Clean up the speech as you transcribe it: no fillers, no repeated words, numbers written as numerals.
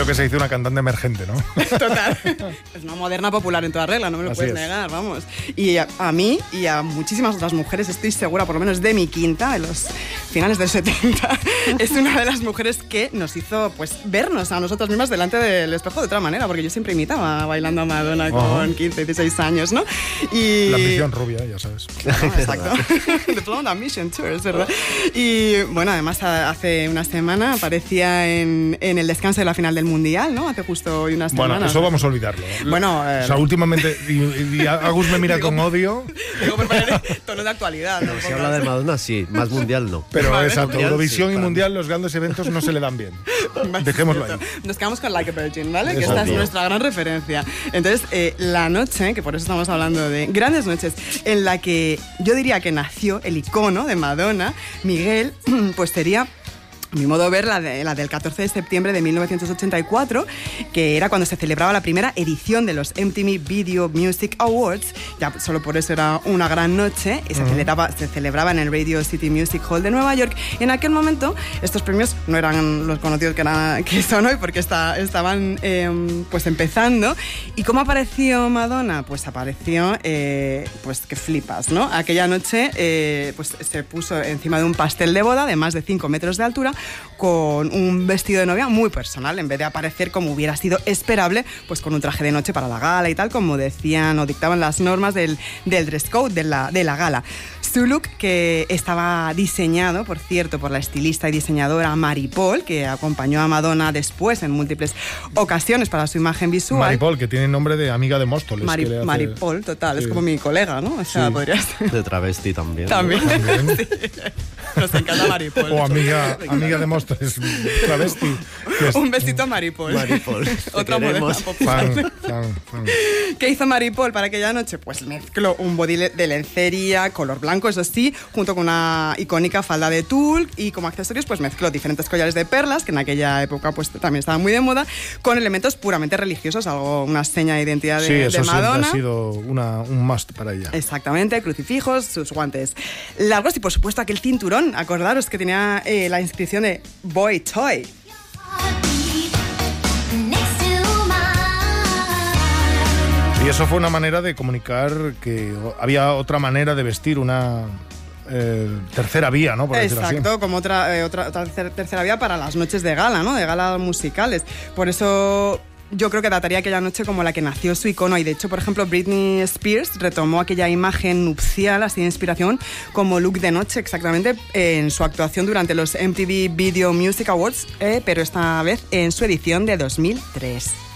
lo que se dice una cantante emergente, ¿no? Total. Es una moderna popular en toda regla, no me lo Así puedes es. negar, vamos. Y a mí y a muchísimas otras mujeres, estoy segura, por lo menos de mi quinta, de los finales del 70, es una de las mujeres que nos hizo pues vernos a nosotras mismas delante del espejo de otra manera, porque yo siempre imitaba bailando a Madonna con 15, 16 años, ¿no? Y... La ambición rubia, ya sabes. No, exacto. The Blonde Ambition Tour, es verdad. Y bueno, además hace una semana aparecía en el descanso de la final del Mundial, ¿no? Hace justo hoy unas semanas. Bueno, eso vamos a olvidarlo. Bueno, o sea, últimamente, y Agus me mira con odio. Digo, por poner tono de actualidad, ¿no? Si habla de Madonna, sí, más mundial no. Pero Vale. exacto, Mundial, Eurovisión sí, y para Mundial, los grandes eventos no se le dan bien. Dejémoslo ahí. Nos quedamos con Like a Virgin, ¿vale? Que Eso, esta es tío. nuestra gran referencia. Entonces, la noche, que por eso estamos hablando de grandes noches, en la que yo diría que nació el icono de Madonna, Miguel, pues sería... A mi modo de ver, la del 14 de septiembre de 1984, que era cuando se celebraba la primera edición de los MTV Video Music Awards. Ya solo por eso era una gran noche. Y se celebraba en el Radio City Music Hall de Nueva York. Y en aquel momento, estos premios no eran los conocidos que son hoy, porque estaban pues empezando. ¿Y cómo apareció Madonna? Pues apareció, pues que flipas, ¿no? Aquella noche pues se puso encima de un pastel de boda de más de 5 metros de altura, con un vestido de novia muy personal, en vez de aparecer como hubiera sido esperable, pues con un traje de noche para la gala y tal, como decían o dictaban las normas del dress code de la gala. Su look, que estaba diseñado, por cierto, por la estilista y diseñadora Mary Paul, que acompañó a Madonna después en múltiples ocasiones para su imagen visual. Mary Paul, que tiene nombre de amiga de Móstoles. Mary Paul, total, Sí. es como mi colega, ¿no? O sea, Sí. podría ser. De travesti también. También. Sí. Nos encanta Mary Paul. O amiga de Móstoles, travesti. Que es Un besito a Mary Paul. Mary Paul, te Otra moderna queremos. popular. fan. ¿Qué hizo Mary Paul para aquella noche? Pues mezcló un body de lencería, color blanco, eso sí, junto con una icónica falda de tul, y como accesorios pues mezcló diferentes collares de perlas, que en aquella época pues también estaban muy de moda, con elementos puramente religiosos, algo, una seña de identidad Sí, de eso Madonna. siempre ha sido un must para ella. Exactamente, crucifijos, sus guantes largos y por supuesto aquel cinturón, acordaros que tenía la inscripción de Boy Toy. Y eso fue una manera de comunicar que había otra manera de vestir, una tercera vía, ¿no? Por decirlo así. Exacto, como otra tercera vía para las noches de gala, ¿no? De galas musicales. Por eso yo creo que dataría aquella noche como la que nació su icono. Y de hecho, por ejemplo, Britney Spears retomó aquella imagen nupcial, así de inspiración, como look de noche exactamente en su actuación durante los MTV Video Music Awards, pero esta vez en su edición de 2003.